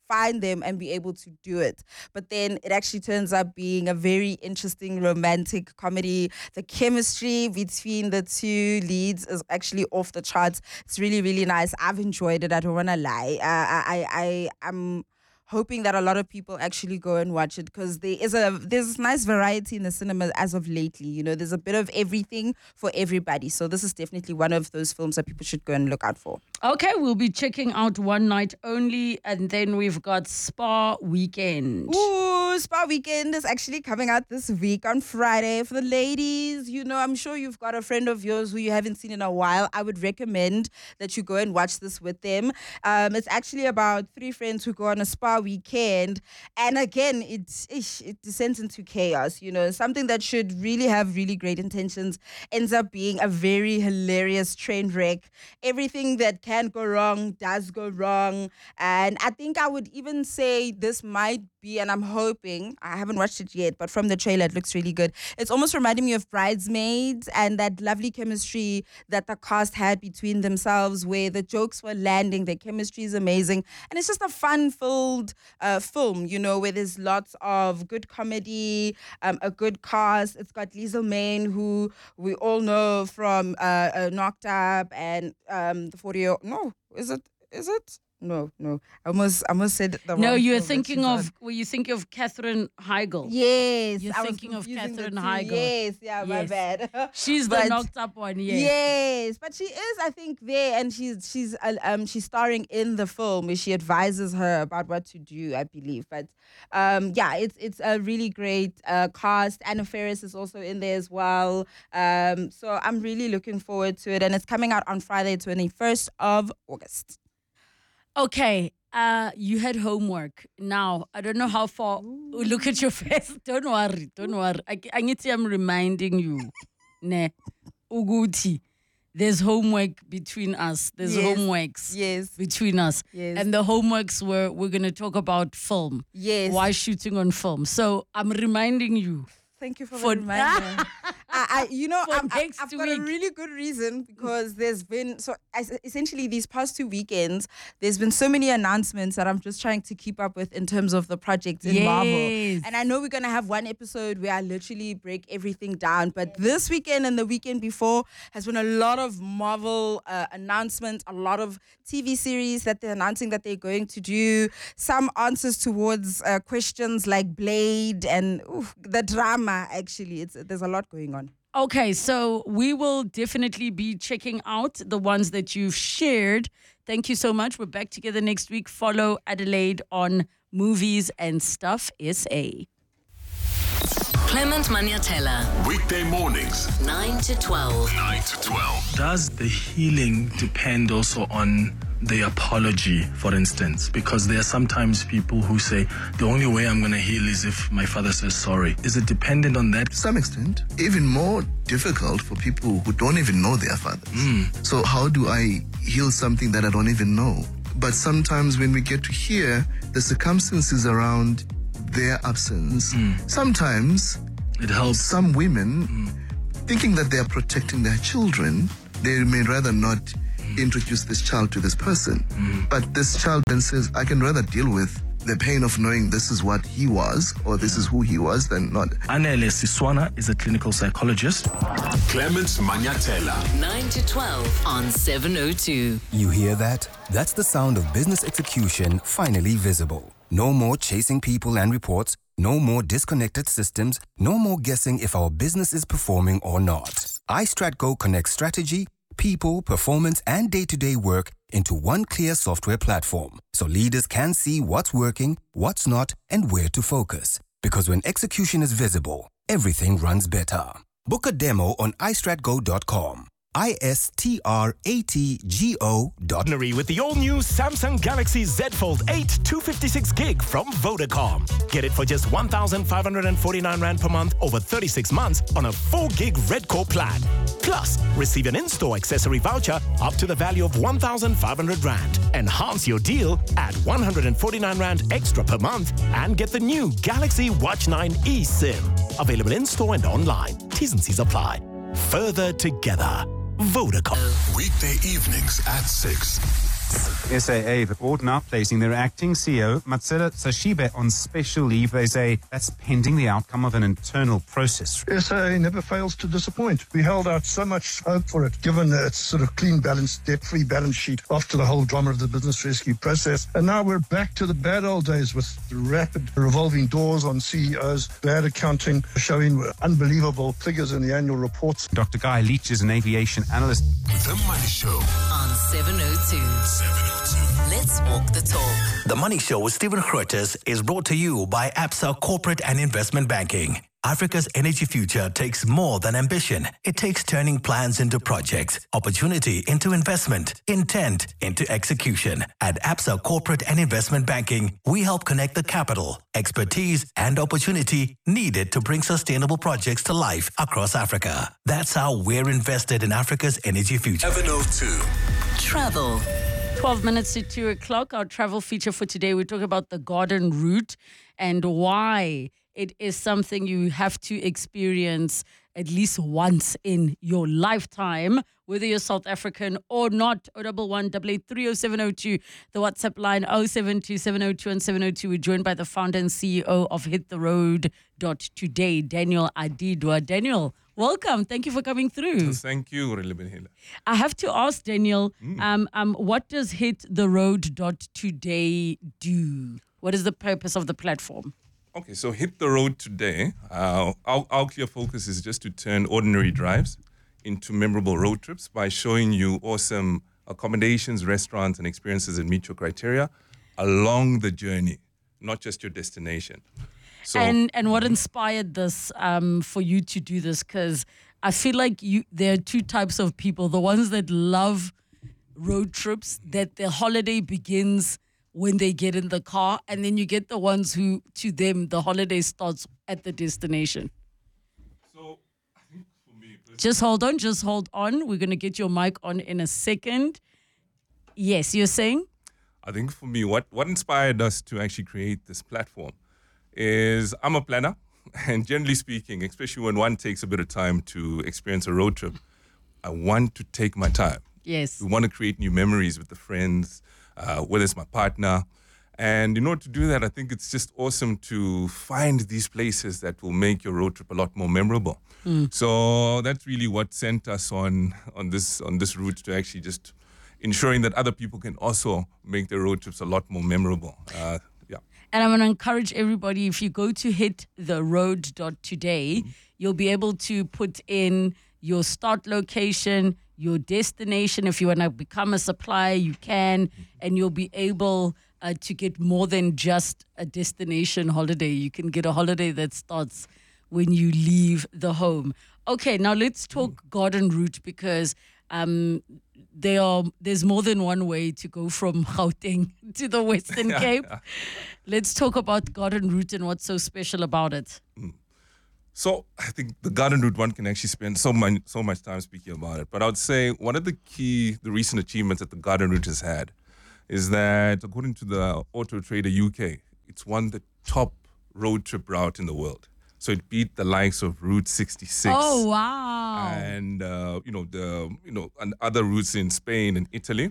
find them and be able to do it. But then it actually turns out being a very interesting romantic comedy. The chemistry between the two leads is actually off the charts. It's really, really nice. I've enjoyed it. I don't want to lie. Uh, I, I, I, I'm hoping that a lot of people actually go and watch it, because there is a there's nice variety in the cinema as of lately. You know, there's a bit of everything for everybody. So this is definitely one of those films that people should go and look out for. Okay, we'll be checking out One Night Only, and then we've got Spa Weekend. Ooh, Spa Weekend is actually coming out this week on Friday. For the ladies, you know, I'm sure you've got a friend of yours who you haven't seen in a while. I would recommend that you go and watch this with them. Um, it's actually about three friends who go on a spa weekend, and again, it, it descends into chaos. You know, something that should really have really great intentions ends up being a very hilarious train wreck. Everything that can go wrong does go wrong, and I think I would even say this might be, and I'm hoping, I haven't watched it yet, but from the trailer it looks really good. It's almost reminding me of Bridesmaids and that lovely chemistry that the cast had between themselves, where the jokes were landing, their chemistry is amazing, and it's just a fun-filled uh, film, you know, where there's lots of good comedy, um, a good cast. It's got Liesl Main, who we all know from uh, uh, Knocked Up and um, the forty year no, is it? Is it? No, no. I almost, I almost said the No, wrong you're film thinking that she's of, were you thinking of Katherine Heigl? Yes. You're I was thinking of confusing the Katherine two. Heigl. Yes, yeah, my Yes. bad. She's the But- knocked up one, yes. Yes, but she is, I think, there, and she's she's uh, um she's starring in the film where she advises her about what to do, I believe. But um yeah, it's it's a really great uh, cast. Anna Faris is also in there as well. Um, so I'm really looking forward to it, and it's coming out on Friday, twenty-first of August. Okay, uh, you had homework. Now, I don't know how far. Oh, look at your face. Don't worry, don't worry. I, I need to, I'm reminding you. Ne, Uguti. There's homework between us. There's Yes, homeworks yes. between us. Yes. And the homeworks were, we're going to talk about film. Yes. Why shooting on film. So I'm reminding you. Thank you for, For- the reminder. I, I, you know, For I'm, I, next I've got a week. really good reason, because there's been, so as, essentially these past two weekends, there's been so many announcements that I'm just trying to keep up with in terms of the projects in Marvel. Yes. And I know we're going to have one episode where I literally break everything down, but this weekend and the weekend before has been a lot of Marvel uh, announcements, a lot of T V series that they're announcing that they're going to do, some answers towards uh, questions like Blade, and oof, the drama, actually. It's There's a lot going on. Okay, so we will definitely be checking out the ones that you've shared. Thank you so much. We're back together next week. Follow Adelaide on Movies and Stuff S A. Clement Maniatella, Weekday mornings, nine to twelve. nine to twelve. Does the healing depend also on the apology, for instance? Because there are sometimes people who say, the only way I'm going to heal is if my father says sorry. Is it dependent on that? To some extent, even more difficult for people who don't even know their fathers. So how do I heal something that I don't even know? But sometimes when we get to hear the circumstances around their absence, sometimes it helps some women, thinking that they are protecting their children, they may rather not introduce this child to this person. But this child then says, I can rather deal with the pain of knowing this is what he was, or this is who he was, than not. Anele Siswana is a clinical psychologist. Clements Maniatella. nine to twelve on seven oh two. You hear that? That's the sound of business execution finally visible. No more chasing people and reports. No more disconnected systems. No more guessing if our business is performing or not. iStratGo connects strategy, people, performance, and day-to-day work into one clear software platform, so leaders can see what's working, what's not, and where to focus. Because when execution is visible, everything runs better. Book a demo on i strat go dot com. I S T R A T G O dot com. With the all-new Samsung Galaxy Z Fold eight two fifty-six gig from Vodacom. Get it for just one thousand five hundred forty-nine rand per month over thirty-six months on a four gig Red Core plan. Plus, receive an in-store accessory voucher up to the value of one thousand five hundred rand. Enhance your deal at one hundred forty-nine rand extra per month and get the new Galaxy Watch nine eSIM. Available in-store and online. T's and C's apply. Further together. Vodacom. Weekday evenings at six. Sports. S A A, the board now placing their acting C E O, Matsela Sashibe, on special leave. They say that's pending the outcome of an internal process. S A A never fails to disappoint. We held out so much hope for it, given its sort of clean balance, debt-free balance sheet after the whole drama of the business rescue process. And now we're back to the bad old days with rapid revolving doors on C E Os, bad accounting, showing unbelievable figures in the annual reports. Doctor Guy Leach is an aviation analyst. The Money Show on seven oh two. seven oh two. Let's walk the talk. The Money Show with Stephen Grootes is brought to you by Absa Corporate and Investment Banking. Africa's energy future takes more than ambition. It takes turning plans into projects, opportunity into investment, intent into execution. At Absa Corporate and Investment Banking, we help connect the capital, expertise, and opportunity needed to bring sustainable projects to life across Africa. That's how we're invested in Africa's energy future. seven oh two. Travel. twelve minutes to two o'clock. Our travel feature for today, we talk about the Garden Route and why it is something you have to experience at least once in your lifetime, whether you're South African or not. oh one one, eight eight three oh seven oh two, the WhatsApp line oh seven two, seven oh two and seven oh two. We're joined by the founder and C E O of hit the road dot today, Daniel Adidwa. Daniel, welcome. Thank you for coming through. Thank you, Relebehile. I have to ask Daniel, Mm. um, um, what does hit the road dot today do? What is the purpose of the platform? Okay, so Hit the Road Today, uh, our, our clear focus is just to turn ordinary drives into memorable road trips by showing you awesome accommodations, restaurants, and experiences that meet your criteria along the journey, not just your destination. So, and and what inspired this um, for you to do this? Because I feel like you there are two types of people: the ones that love road trips, that their holiday begins when they get in the car, and then you get the ones who, to them, the holiday starts at the destination. So, I think for me, just hold on, just hold on. We're gonna get your mic on in a second. Yes, you're saying? I think for me, what, what inspired us to actually create this platform is I'm a planner, and generally speaking, especially when one takes a bit of time to experience a road trip, I want to take my time. Yes. We want to create new memories with the friends, uh, whether it's my partner. And in order to do that, I think it's just awesome to find these places that will make your road trip a lot more memorable. Mm. So that's really what sent us on, on this on this route, to actually just ensuring that other people can also make their road trips a lot more memorable. Uh, yeah. And I'm going to encourage everybody, if you go to hit the road dot today, mm-hmm. you'll be able to put in your start location, your destination. If you want to become a supplier, you can, and you'll be able uh, to get more than just a destination holiday. You can get a holiday that starts when you leave the home. Okay, now let's talk mm. Garden Route, because um, there are there's more than one way to go from Gauteng to the Western Cape. Let's talk about Garden Route and what's so special about it. Mm. So I think the Garden Route, one can actually spend so much, so much time speaking about it. But I would say one of the key, the recent achievements that the Garden Route has had is that, according to the Auto Trader U K, it's won the top road trip route in the world. So it beat the likes of Route sixty-six. Oh, wow. And, uh, you know, the, you know, and other routes in Spain and Italy.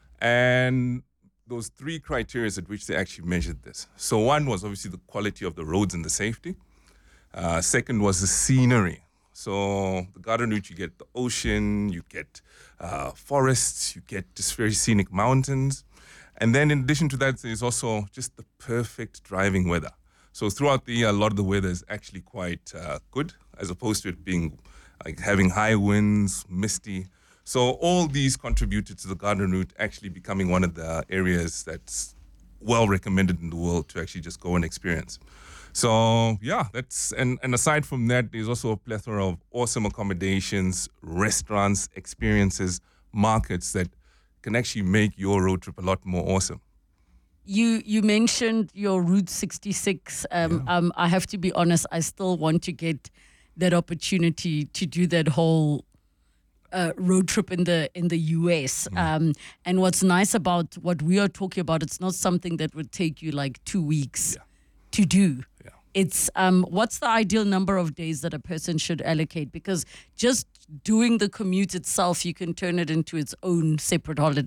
And those three criteria at which they actually measured this. So one was obviously the quality of the roads and the safety. Uh, second was the scenery. So the Garden Route, you get the ocean, you get uh, forests, you get just very scenic mountains. And then in addition to that, there's also just the perfect driving weather. So throughout the year, a lot of the weather is actually quite uh, good, as opposed to it being like having high winds, misty. So all these contributed to the Garden Route actually becoming one of the areas that's well recommended in the world to actually just go and experience. So, yeah, that's, and, and aside from that, there's also a plethora of awesome accommodations, restaurants, experiences, markets that can actually make your road trip a lot more awesome. You you mentioned your Route sixty-six. Um, yeah. um, I have to be honest, I still want to get that opportunity to do that whole uh, road trip in the in the U S. Mm. Um, and what's nice about what we are talking about, it's not something that would take you like two weeks. Yeah. To do. Yeah. It's um what's the ideal number of days that a person should allocate? Because just doing the commute itself, you can turn it into its own separate holiday.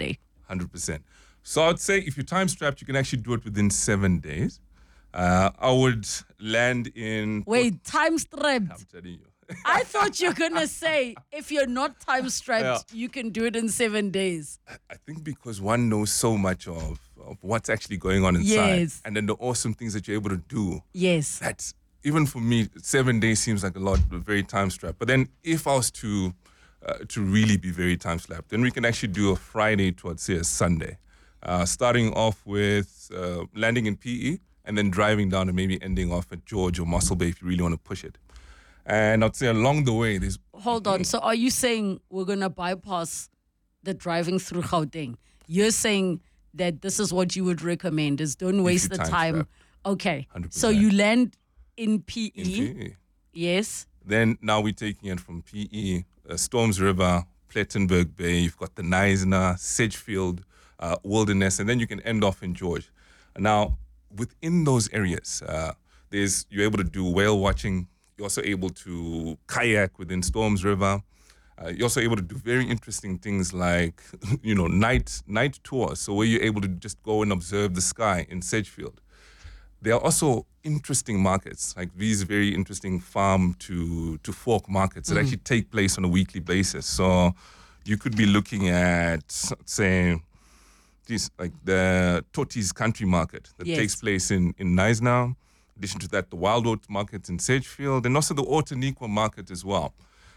hundred percent. So I'd say if you're time strapped, you can actually do it within seven days. Uh, I would land in. Wait, time strapped. I'm telling you. I thought you were going to say if you're not time strapped, Yeah. you can do it in seven days. I think because one knows so much of, of what's actually going on inside. Yes. And then the awesome things that you're able to do. Yes. That's, even for me, seven days seems like a lot, but very time strapped. But then if I was to uh, to really be very time strapped, then we can actually do a Friday towards, say, a Sunday. Uh, starting off with uh, landing in P E and then driving down and maybe ending off at George or Mossel Bay if you really want to push it. And I'd say along the way, there's... Hold on. So are you saying we're going to bypass the driving through Gauteng? You're saying that this is what you would recommend, is don't waste the time time. strapped. Okay. one hundred percent. So you land in P E. In P E. Yes. Then now we're taking it from P E, uh, Storms River, Plettenberg Bay, you've got the Knysna, Sedgefield, uh, Wilderness, and then you can end off in George. Now, within those areas, uh, there's you're able to do whale watching. You're also able to kayak within Storms River. Uh, you're also able to do very interesting things like, you know, night night tours. So where you're able to just go and observe the sky in Sedgefield. There are also interesting markets, like these very interesting farm to, to fork markets that Mm. actually take place on a weekly basis. So you could be looking at, say, this, like the Totis Country Market that Yes. takes place in, in Knysna. In addition to that, the Wild Oats Market in Sedgefield, and also the Otaniqua Market as well.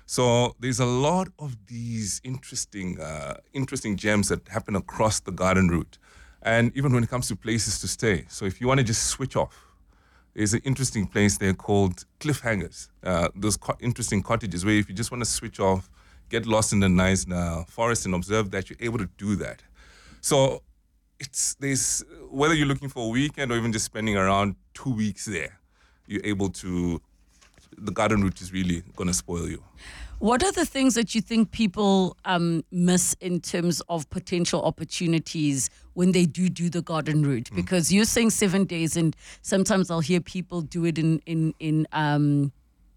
So there's a lot of these interesting, uh, interesting gems that happen across the garden route. And even when it comes to places to stay. So if you want to just switch off, there's an interesting place there called Cliffhangers. Uh, those co- interesting cottages where if you just want to switch off, get lost in the nice uh, forest and observe that, you're able to do that. So it's there's whether you're looking for a weekend or even just spending around two weeks there, you're able to, the garden route is really going to spoil you. What are the things that you think people um, miss in terms of potential opportunities when they do do the garden route? Because you're saying seven days, and sometimes I'll hear people do it in in in um,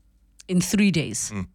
in three days. Mm.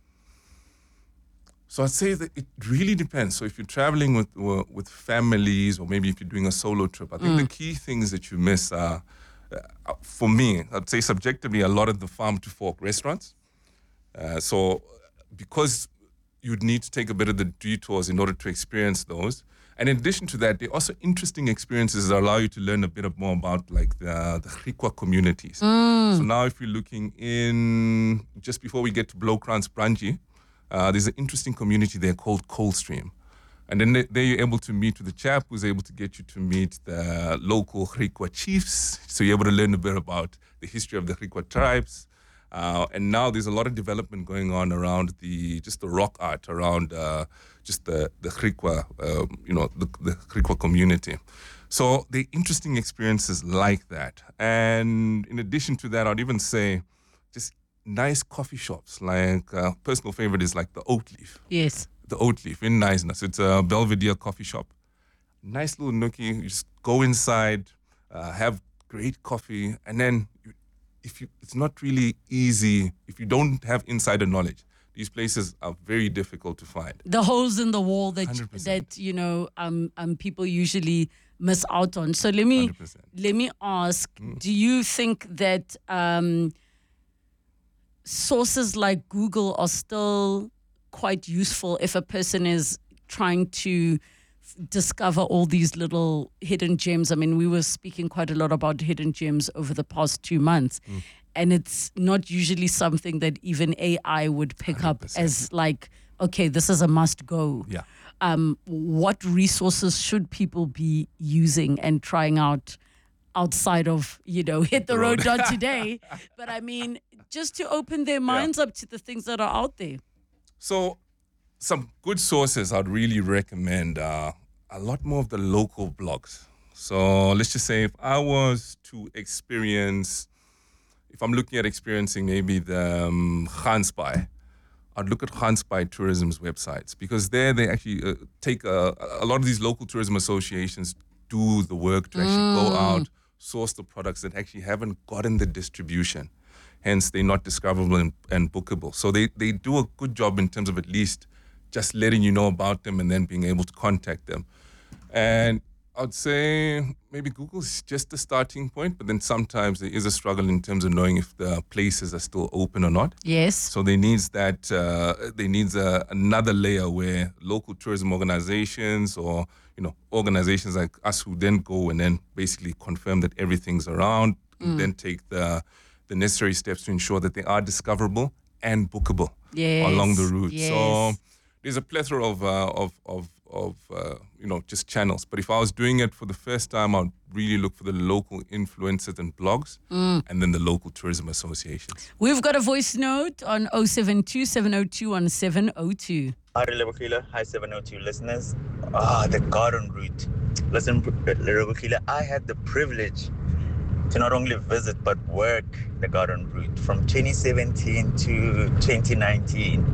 So I'd say that it really depends. So if you're traveling with uh, with families, or maybe if you're doing a solo trip, I think Mm. the key things that you miss are, uh, for me, I'd say subjectively, a lot of the farm to fork restaurants. Uh, so because you'd need to take a bit of the detours in order to experience those. And in addition to that, there are also interesting experiences that allow you to learn a bit more about like the, the Griqua communities. Mm. So now if you're looking in, just before we get to Blowkrans Branji, uh, there's an interesting community there called Coldstream. And then there you're able to meet with the chap who's able to get you to meet the local Griqua chiefs. So you're able to learn a bit about the history of the Griqua tribes. Uh, and now there's a lot of development going on around the just the rock art around uh, just the the Griqua, um, you know, the, the Griqua community. So the interesting experiences like that. And in addition to that, I'd even say just nice coffee shops. Like uh, personal favorite is like the Oatleaf. Yes. The Oatleaf in Knysna. So it's a Belvedere coffee shop. Nice little nookie. You just go inside, uh, have great coffee, and then you, if you, it's not really easy if you don't have insider knowledge. These places are very difficult to find. The holes in the wall that one hundred percent. that you know um, um people usually miss out on. So let me one hundred percent. let me ask: Mm. do you think that um, sources like Google are still quite useful if a person is trying to discover all these little hidden gems? I mean, we were speaking quite a lot about hidden gems over the past two months. Mm. And it's not usually something that even A I would pick up as like, okay, this is a must go. Yeah. Um, what resources should people be using and trying out outside of, you know, hit the road dot today? But I mean, just to open their minds up to the things that are out there. So some good sources I'd really recommend are a lot more of the local blogs. So let's just say if I was to experience, if I'm looking at experiencing maybe the um, Gansbaai, I'd look at Gansbaai Tourism's websites, because there they actually uh, take a, a lot of these local tourism associations do the work to actually go Mm. out, source the products that actually haven't gotten the distribution. Hence, they're not discoverable and, and bookable. So they, they do a good job in terms of at least just letting you know about them and then being able to contact them. And I'd say maybe Google's just the starting point, but then sometimes there is a struggle in terms of knowing if the places are still open or not. Yes. So they needs that, uh, they needs a, another layer where local tourism organizations or, you know, organizations like us who then go and then basically confirm that everything's around, Mm. then take the, the necessary steps to ensure that they are discoverable and bookable Yes, along the route. yes. So there's a plethora of, uh, of, of, of uh, you know, just channels. But if I was doing it for the first time, I'd really look for the local influencers and blogs Mm. and then the local tourism associations. We've got a voice note on oh seven two, seven oh two, one seven oh two. Hi, Rebukile. Hi, seven oh two listeners. Ah, the garden route. Listen, Rebukile, I had the privilege to not only visit but work the garden route from twenty seventeen to twenty nineteen.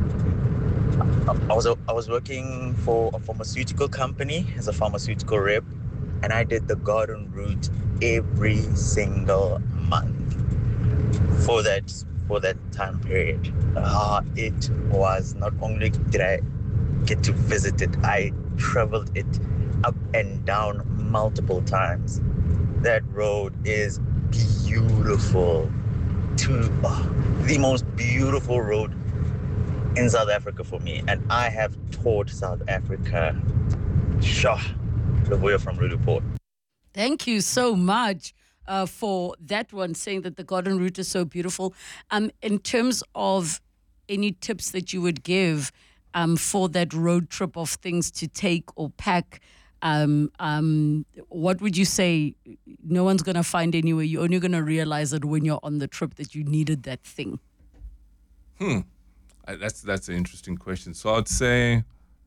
I was I was working for a pharmaceutical company as a pharmaceutical rep, and I did the garden route every single month for that for that time period. Ah, it was not only did I get to visit it, I traveled it up and down multiple times. That road is beautiful. To oh, the most beautiful road in South Africa for me, and I have toured South Africa. Shah, Leboya from Ruduport. Thank you so much uh, for that one, saying that the garden route is so beautiful. Um, in terms of any tips that you would give um, for that road trip of things to take or pack, um, um, what would you say? No one's going to find anywhere. You're only going to realize it when you're on the trip that you needed that thing. Hmm. I, that's that's an interesting question. So I'd say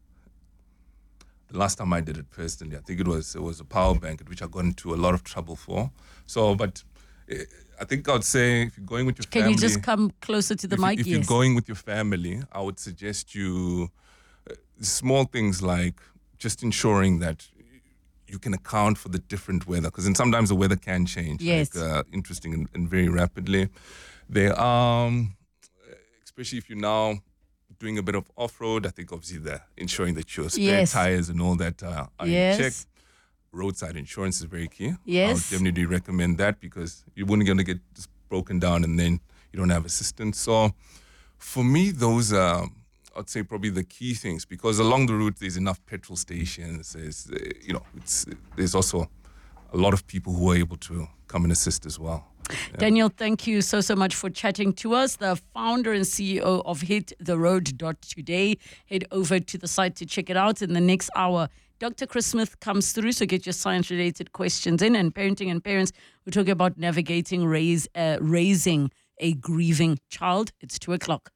the last time I did it personally, I think it was it was a power bank, which I got into a lot of trouble for. So, but eh, I think I'd say if you're going with your Can family, you just come closer to the if, mic? if Yes. you're going with your family, I would suggest you uh, small things like just ensuring that you can account for the different weather, because then sometimes the weather can change. Yes. Like, uh, interesting and, and very rapidly. There are. Um, Especially if you're now doing a bit of off-road, I think obviously the ensuring that your spare Yes. tires and all that uh, are Yes. in check. Roadside insurance is very key. Yes. I would definitely recommend that because you wouldn't going to get just broken down and then you don't have assistance. So for me, those are, I'd say probably the key things, because along the route there's enough petrol stations. There's, uh, you know, it's there's also a lot of people who are able to come and assist as well. Yeah. Daniel, thank you so, so much for chatting to us. The founder and C E O of hit the road dot today. Head over to the site to check it out. In the next hour, Doctor Chris Smith comes through, so get your science-related questions in. And parenting and parents, we're talking about navigating raise, uh, raising a grieving child. It's two o'clock.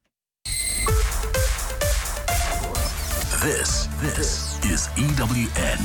This, this is E W N.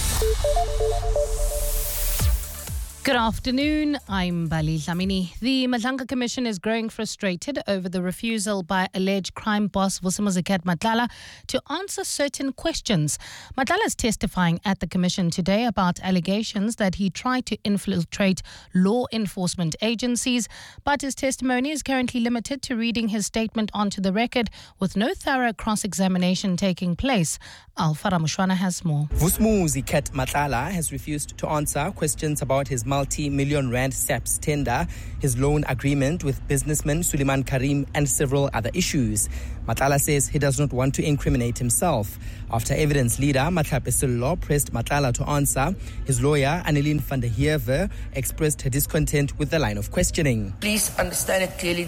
Good afternoon, I'm Bali Lamini. The Madlanga Commission is growing frustrated over the refusal by alleged crime boss Vusimuzikat Matlala to answer certain questions. Matlala is testifying at the Commission today about allegations that he tried to infiltrate law enforcement agencies, but his testimony is currently limited to reading his statement onto the record with no thorough cross-examination taking place. Alfara Mushwana has more. Vusimuzikat Matlala has refused to answer questions about his multi-million rand SAPS tender, his loan agreement with businessman Suleiman Karim, and several other issues. Matlala says he does not want to incriminate himself. After evidence leader Matlape Sello pressed Matlala to answer, his lawyer Annelien van der Heever expressed her discontent with the line of questioning. Please understand it clearly.